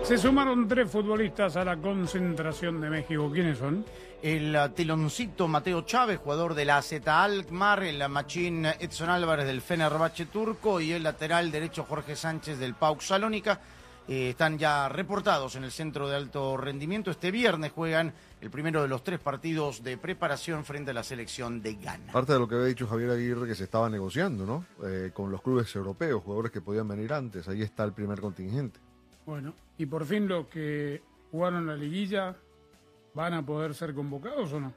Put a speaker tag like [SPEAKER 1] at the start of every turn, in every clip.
[SPEAKER 1] Se sumaron 3 futbolistas a la concentración de México. ¿Quiénes son?
[SPEAKER 2] El teloncito Mateo Chávez, jugador de la AZ Alkmaar, el machín Edson Álvarez del Fenerbahce turco y el lateral derecho Jorge Sánchez del PAOK Salónica. Están ya reportados en el centro de alto rendimiento. Este viernes juegan el primero de los 3 partidos de preparación frente a la selección de Ghana.
[SPEAKER 3] Parte de lo que había dicho Javier Aguirre, que se estaba negociando, ¿no? Con los clubes europeos, jugadores que podían venir antes. Ahí está el primer contingente.
[SPEAKER 1] Bueno, y por fin los que jugaron la liguilla, ¿van a poder ser convocados o no?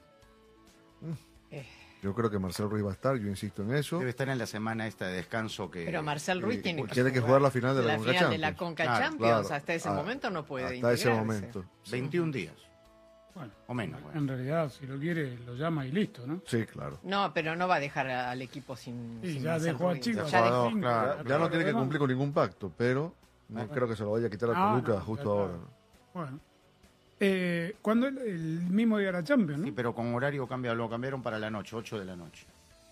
[SPEAKER 3] Yo creo que Marcel Ruiz va a estar, yo insisto en eso.
[SPEAKER 2] Debe estar en la semana esta de descanso que...
[SPEAKER 4] Pero Marcel Ruiz tiene
[SPEAKER 3] que jugar la final de la Conca Champions.
[SPEAKER 4] De la Conca
[SPEAKER 2] Claro,
[SPEAKER 4] Champions,
[SPEAKER 3] claro.
[SPEAKER 4] hasta ese momento no puede
[SPEAKER 3] Hasta
[SPEAKER 4] integrarse.
[SPEAKER 3] ese momento.
[SPEAKER 2] 21 días.
[SPEAKER 1] Bueno,
[SPEAKER 2] O menos.
[SPEAKER 1] en realidad, si lo quiere, lo llama y listo, ¿no?
[SPEAKER 3] Sí, claro.
[SPEAKER 4] No, pero no va a dejar al equipo sin...
[SPEAKER 1] Y
[SPEAKER 4] sin
[SPEAKER 1] ya
[SPEAKER 4] Marcel
[SPEAKER 1] dejó a
[SPEAKER 4] Ruiz.
[SPEAKER 1] Chico.
[SPEAKER 4] Ya dejó.
[SPEAKER 1] cinco,
[SPEAKER 2] claro.
[SPEAKER 3] Ya no tiene que cumplir con ningún pacto, pero no creo que se lo vaya a quitar a Toluca
[SPEAKER 1] no,
[SPEAKER 3] justo
[SPEAKER 1] claro.
[SPEAKER 3] ahora. ¿no?
[SPEAKER 1] Bueno. ¿Cuándo el mismo día de la Champions, no?
[SPEAKER 2] Sí, pero con horario lo cambiaron para la noche, 8 de la noche.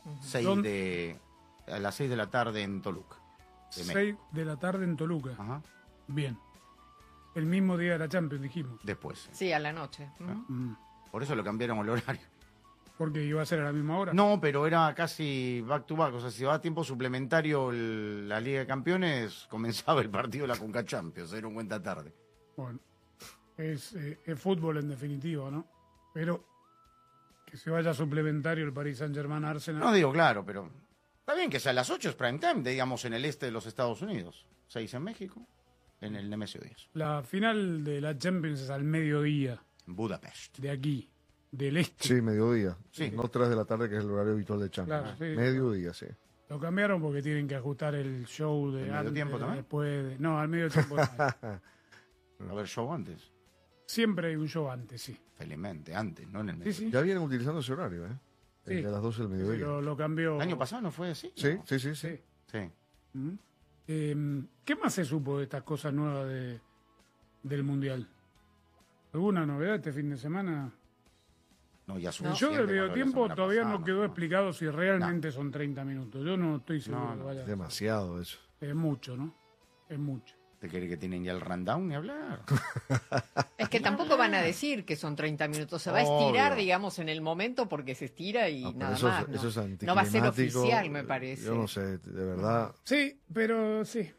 [SPEAKER 2] A las 6 de la tarde en Toluca.
[SPEAKER 1] 6 de la tarde en Toluca.
[SPEAKER 2] Ajá.
[SPEAKER 1] Bien. El mismo día de la Champions, dijimos.
[SPEAKER 2] Después.
[SPEAKER 4] Sí, a la noche.
[SPEAKER 2] Por eso lo cambiaron el horario.
[SPEAKER 1] Porque iba a ser a la misma hora.
[SPEAKER 2] No, pero era casi back to back. O sea, si va a tiempo suplementario la Liga de Campeones, comenzaba el partido de la Conca Champions. Era un cuenta tarde.
[SPEAKER 1] Bueno, es fútbol en definitiva, ¿no? Pero que se vaya suplementario el Paris Saint-Germain Arsenal.
[SPEAKER 2] No digo claro, pero está bien que sea a las 8 es prime time, digamos, en el este de los Estados Unidos. 6 en México, en el Nemesio 10.
[SPEAKER 1] La final de la Champions es al mediodía,
[SPEAKER 2] En Budapest.
[SPEAKER 1] de aquí, del este.
[SPEAKER 3] Sí, mediodía.
[SPEAKER 2] Sí.
[SPEAKER 3] No 3 de la tarde, que es el horario habitual de Champions.
[SPEAKER 1] Claro, sí.
[SPEAKER 3] Mediodía, sí.
[SPEAKER 1] Lo cambiaron porque tienen que ajustar el show de
[SPEAKER 2] ¿El medio
[SPEAKER 1] antes,
[SPEAKER 2] tiempo también?
[SPEAKER 1] después no, al medio tiempo no.
[SPEAKER 2] A ver, show antes.
[SPEAKER 1] Siempre hay un show antes, sí.
[SPEAKER 2] Felizmente, antes, no en el
[SPEAKER 1] Sí,
[SPEAKER 2] medio.
[SPEAKER 1] sí.
[SPEAKER 3] Ya vienen utilizando ese horario, ¿eh?
[SPEAKER 1] Sí.
[SPEAKER 3] El de las 12 del mediodía.
[SPEAKER 1] Pero lo cambió.
[SPEAKER 2] ¿El año pasado no fue así?
[SPEAKER 3] Sí,
[SPEAKER 2] ¿No?
[SPEAKER 3] sí, sí, sí.
[SPEAKER 1] Sí.
[SPEAKER 2] Sí.
[SPEAKER 1] ¿Qué más se supo de estas cosas nuevas del Mundial? ¿Alguna novedad este fin de semana?
[SPEAKER 2] No, ya
[SPEAKER 1] El show del
[SPEAKER 2] suficiente
[SPEAKER 1] medio
[SPEAKER 2] con lo de la
[SPEAKER 1] tiempo
[SPEAKER 2] semana
[SPEAKER 1] todavía
[SPEAKER 2] pasada,
[SPEAKER 1] no quedó explicado si realmente son 30 minutos. Yo no estoy seguro
[SPEAKER 2] No,
[SPEAKER 1] que
[SPEAKER 2] no.
[SPEAKER 1] vaya.
[SPEAKER 3] Demasiado eso.
[SPEAKER 1] Es mucho, ¿no? Es mucho.
[SPEAKER 2] ¿Te quiere que tienen ya el rundown ni hablar?
[SPEAKER 4] Es que tampoco van a decir que son 30 minutos. Se va a estirar,
[SPEAKER 2] Obvio.
[SPEAKER 4] digamos, en el momento porque se estira y
[SPEAKER 3] No, pero
[SPEAKER 4] nada
[SPEAKER 3] eso,
[SPEAKER 4] más.
[SPEAKER 3] eso
[SPEAKER 4] ¿no?
[SPEAKER 3] es
[SPEAKER 4] No va a ser
[SPEAKER 3] anticlimático.
[SPEAKER 4] oficial, me parece.
[SPEAKER 3] Yo no sé, de verdad.
[SPEAKER 1] Sí, pero sí.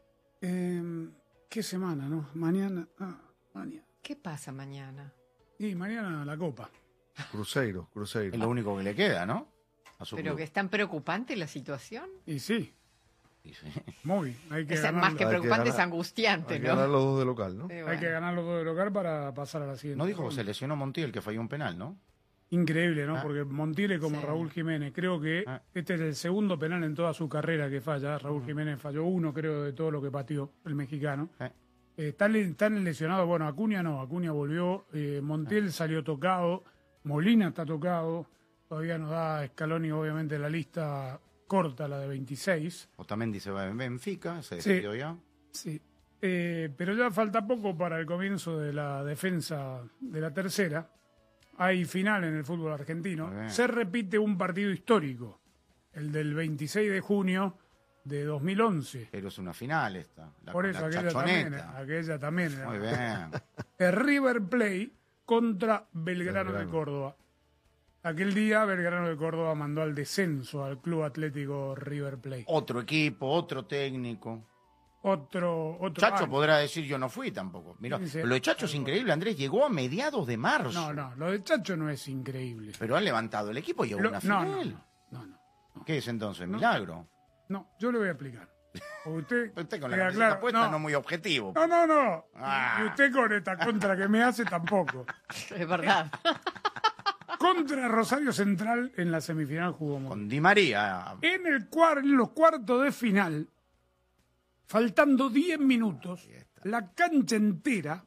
[SPEAKER 1] ¿Qué semana, no? Mañana. Mañana.
[SPEAKER 4] ¿Qué pasa mañana?
[SPEAKER 1] Y mañana la Copa.
[SPEAKER 3] Cruzeiro.
[SPEAKER 2] Es lo único que le queda, ¿no? A su
[SPEAKER 4] Pero
[SPEAKER 2] club.
[SPEAKER 4] que es tan preocupante la situación.
[SPEAKER 1] Y sí,
[SPEAKER 2] Y sí.
[SPEAKER 1] muy. Hay que
[SPEAKER 4] Es
[SPEAKER 1] ganar.
[SPEAKER 4] más que
[SPEAKER 3] Hay que
[SPEAKER 4] preocupante, es
[SPEAKER 3] ganar-
[SPEAKER 4] angustiante,
[SPEAKER 3] Hay que
[SPEAKER 4] ¿no?
[SPEAKER 3] ganar los 2 de local, ¿no?
[SPEAKER 4] Sí,
[SPEAKER 1] Hay
[SPEAKER 4] bueno.
[SPEAKER 1] que ganar los 2 de local para pasar a la siguiente.
[SPEAKER 2] No dijo que
[SPEAKER 1] ronda.
[SPEAKER 2] se lesionó Montiel, que falló un penal, ¿no?
[SPEAKER 1] Increíble, ¿no?
[SPEAKER 2] Ah.
[SPEAKER 1] Porque Montiel es como
[SPEAKER 4] Sí.
[SPEAKER 1] Raúl Jiménez. Creo que
[SPEAKER 2] Ah.
[SPEAKER 1] este es el segundo penal en toda su carrera que falla. Raúl Jiménez falló uno, creo, de todo lo que pateó el mexicano. Están lesionados, bueno, Acuña no, Acuña volvió, Montiel salió tocado, Molina está tocado, todavía nos da Scaloni obviamente la lista corta, la de 26.
[SPEAKER 2] Otamendi se va en Benfica, se
[SPEAKER 1] Sí.
[SPEAKER 2] despidió ya.
[SPEAKER 1] Sí, pero ya falta poco para el comienzo de la defensa de la tercera. Hay final en el fútbol argentino.
[SPEAKER 2] Muy bien.
[SPEAKER 1] Se repite un partido histórico, el del 26 de junio de 2011.
[SPEAKER 2] Pero es una final esta.
[SPEAKER 1] Por eso, aquella también, era.
[SPEAKER 2] Muy bien.
[SPEAKER 1] El River Plate contra Belgrano de Córdoba. Aquel día Belgrano de Córdoba mandó al descenso al Club Atlético River Plate.
[SPEAKER 2] Otro equipo, otro técnico.
[SPEAKER 1] Otro
[SPEAKER 2] Chacho
[SPEAKER 1] año.
[SPEAKER 2] podrá decir yo no fui tampoco. Mira,
[SPEAKER 1] Dice-
[SPEAKER 2] lo de Chacho es increíble, Andrés. Llegó a mediados de marzo.
[SPEAKER 1] No, lo de Chacho no es increíble.
[SPEAKER 2] Pero han levantado el equipo y llegó a
[SPEAKER 1] Lo-
[SPEAKER 2] una
[SPEAKER 1] no,
[SPEAKER 2] final.
[SPEAKER 1] no.
[SPEAKER 2] ¿Qué es entonces? ¿Milagro?
[SPEAKER 1] No, yo le voy a explicar. Usted,
[SPEAKER 2] Usted con la
[SPEAKER 1] queda
[SPEAKER 2] camiseta
[SPEAKER 1] claro,
[SPEAKER 2] puesta no muy objetivo.
[SPEAKER 1] No.
[SPEAKER 2] Ah.
[SPEAKER 1] Y usted con esta contra que me hace tampoco.
[SPEAKER 4] Es verdad.
[SPEAKER 1] Contra Rosario Central en la semifinal jugó Montiel.
[SPEAKER 2] Con Di María.
[SPEAKER 1] En los cuartos de final, faltando 10 minutos, la cancha entera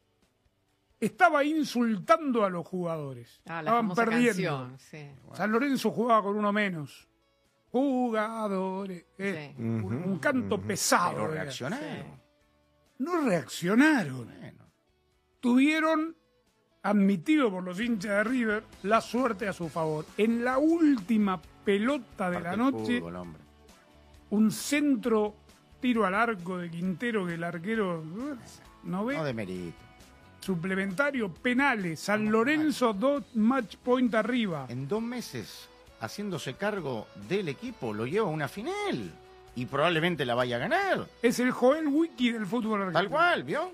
[SPEAKER 1] estaba insultando a los jugadores.
[SPEAKER 4] Ah, la
[SPEAKER 1] Estaban
[SPEAKER 4] famosa
[SPEAKER 1] perdiendo.
[SPEAKER 4] canción, sí.
[SPEAKER 1] San Lorenzo jugaba con uno menos. Jugadores.
[SPEAKER 4] Sí.
[SPEAKER 1] Un canto pesado.
[SPEAKER 2] Pero
[SPEAKER 1] era.
[SPEAKER 2] reaccionaron.
[SPEAKER 1] No reaccionaron.
[SPEAKER 2] Bueno,
[SPEAKER 1] Tuvieron, admitido por los hinchas de River, la suerte a su favor. En la última pelota de
[SPEAKER 2] parte
[SPEAKER 1] la
[SPEAKER 2] del
[SPEAKER 1] noche,
[SPEAKER 2] fútbol, hombre.
[SPEAKER 1] un centro tiro al arco de Quintero que el arquero no ve.
[SPEAKER 2] No de mérito.
[SPEAKER 1] Suplementario, penales, San Lorenzo 2 match point arriba.
[SPEAKER 2] En 2 meses, haciéndose cargo del equipo, lo lleva a una final. Y probablemente la vaya a ganar.
[SPEAKER 1] Es el Joel Wiki del fútbol argentino.
[SPEAKER 2] Tal cual, ¿vio?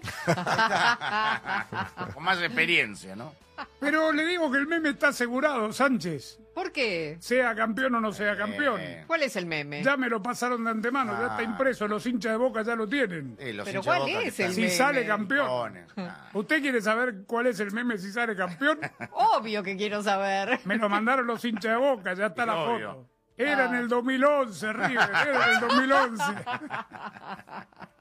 [SPEAKER 2] Con más experiencia, ¿no?
[SPEAKER 1] Pero le digo que el meme está asegurado, Sánchez.
[SPEAKER 4] ¿Por qué?
[SPEAKER 1] Sea campeón o no sea campeón.
[SPEAKER 4] ¿Cuál es el meme?
[SPEAKER 1] Ya me lo pasaron de antemano, ya está impreso, los hinchas de Boca ya lo tienen.
[SPEAKER 2] Los
[SPEAKER 4] Pero
[SPEAKER 2] hinchas
[SPEAKER 4] ¿cuál
[SPEAKER 2] de Boca
[SPEAKER 4] es
[SPEAKER 2] que
[SPEAKER 4] el
[SPEAKER 2] están-
[SPEAKER 1] Si
[SPEAKER 4] meme?
[SPEAKER 1] sale campeón.
[SPEAKER 2] Ah.
[SPEAKER 1] ¿Usted quiere saber cuál es el meme si sale campeón?
[SPEAKER 4] Obvio que quiero saber.
[SPEAKER 1] Me lo mandaron los hinchas de Boca, ya está la
[SPEAKER 2] Obvio.
[SPEAKER 1] foto. Era en el 2011, River, era en el 2011.